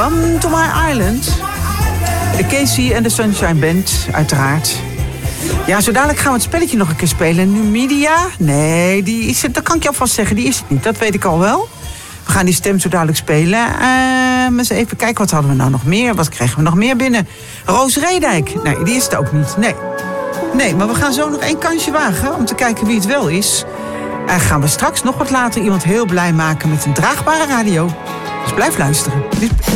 Come to my island. De Casey en de Sunshine Band, uiteraard. Ja, zo dadelijk gaan we het spelletje nog een keer spelen. Numidia? Nee, die is het, dat kan ik je alvast zeggen. Die is het niet, dat weet ik al wel. We gaan die stem zo dadelijk spelen. Eens even kijken, wat hadden we nou nog meer? Wat kregen we nog meer binnen? Roos Redijk. Nee, die is het ook niet. Nee, maar we gaan zo nog 1 kansje wagen om te kijken wie het wel is. En gaan we straks nog wat later iemand heel blij maken met een draagbare radio. Dus blijf luisteren.